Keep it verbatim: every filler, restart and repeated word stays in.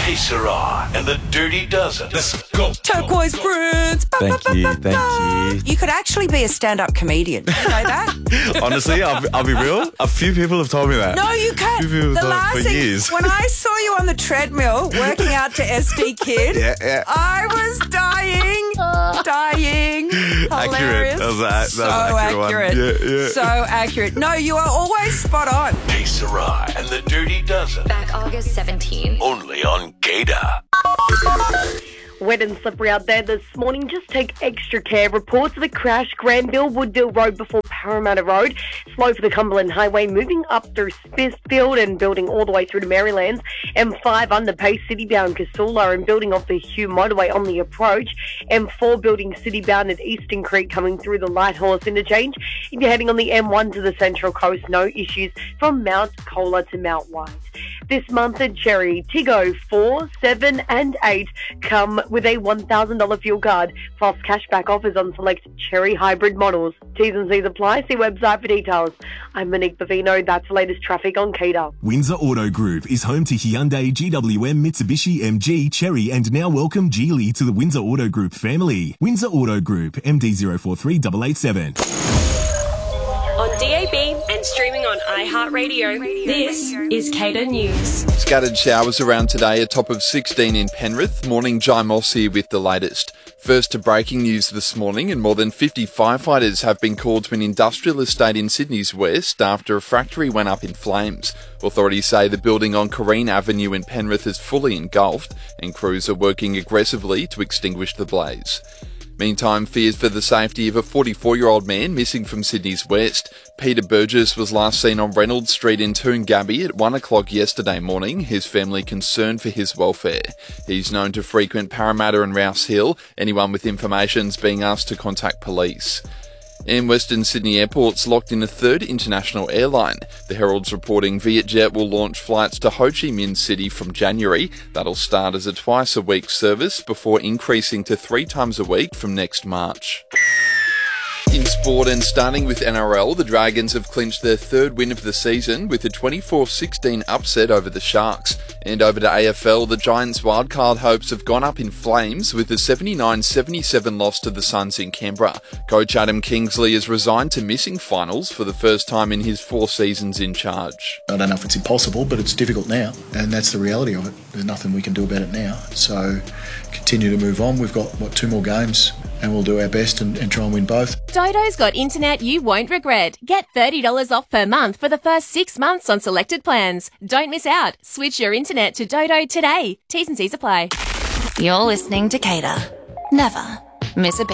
Que Sera and the Dirty Dozen. Let's go. Turquoise Prince. Thank you, thank you. You could actually be a stand-up comedian. You know that? Honestly, I'll, I'll be real. A few people have told me that. No, you can't. A few people The have told last me for thing, years. when I saw you on the treadmill working out to S D Kid, Yeah, yeah. I was dying, dying. Accurate. Hilarious. That was a- that was so an accurate one. accurate. Yeah, yeah. So accurate. No, you are always spot on. Que Sera and the Dirty Dozen. Back August seventeenth. Only on Gator. Wet and slippery out there this morning. Just take extra care. Reports of a crash, Granville, Woodville Road before Parramatta Road. Slow for the Cumberland Highway, moving up through Smithfield and building all the way through to Marylands. M five under pace, city-bound Casula and building off the Hugh motorway on the approach. M four building city-bound at Eastern Creek coming through the Lighthorse interchange. If you're heading on the M one to the Central Coast, no issues from Mount Cola to Mount White. This month at Cherry, Tigo four, seven and eight come with a one thousand dollars fuel card plus cashback offers on select Cherry hybrid models. T's and C's apply. See website for details. I'm Monique Bavino. That's the latest traffic on Cater. Windsor Auto Group is home to Hyundai, G W M, Mitsubishi, M G, Cherry and now welcome Geely to the Windsor Auto Group family. Windsor Auto Group, M D zero four three eight eight seven. On D A B and streaming on iHeartRadio, this is Cater News. Scattered showers around today, a top of sixteen in Penrith. Morning, Jai Moss here with the latest. First to breaking news this morning, and more than fifty firefighters have been called to an industrial estate in Sydney's west after a factory went up in flames. Authorities say the building on Corrine Avenue in Penrith is fully engulfed, and crews are working aggressively to extinguish the blaze. Meantime, fears for the safety of a forty-four-year-old man missing from Sydney's west. Peter Burgess was last seen on Reynolds Street in Toongabbie at one o'clock yesterday morning, his family concerned for his welfare. He's known to frequent Parramatta and Rouse Hill. Anyone with information is being asked to contact police. And Western Sydney Airport's locked in a third international airline. The Herald's reporting Vietjet will launch flights to Ho Chi Minh City from January. That'll start as a twice-a-week service before increasing to three times a week from next March. In sport and starting with N R L, the Dragons have clinched their third win of the season with a twenty-four sixteen upset over the Sharks. And over to A F L, the Giants' wildcard hopes have gone up in flames with a seventy-nine seventy-seven loss to the Suns in Canberra. Coach Adam Kingsley has resigned to missing finals for the first time in his four seasons in charge. I don't know if it's impossible, but it's difficult now, and that's the reality of it. There's nothing we can do about it now. So continue to move on. We've got, what, two more games, and we'll do our best and, and try and win both. Dodo's got internet you won't regret. Get thirty dollars off per month for the first six months on selected plans. Don't miss out. Switch your internet to Dodo today. T's and C's apply. You're listening to Cater. Never miss a beat.